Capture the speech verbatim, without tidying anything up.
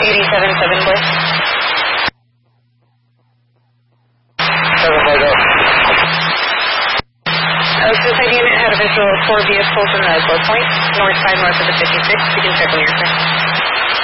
eighty-seven seven, please. seven five zero. Uh, suicide unit had a visual of four vehicles in the Glow Point, north side north of the fifty-six. You can check when you're clear.